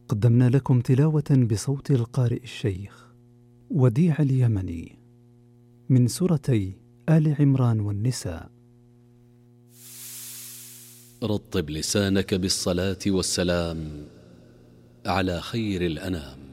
قدمنا لكم تلاوة بصوت القارئ الشيخ وديع اليمني من سورتي آل عمران والنساء. رطب لسانك بالصلاة والسلام على خير الأنام.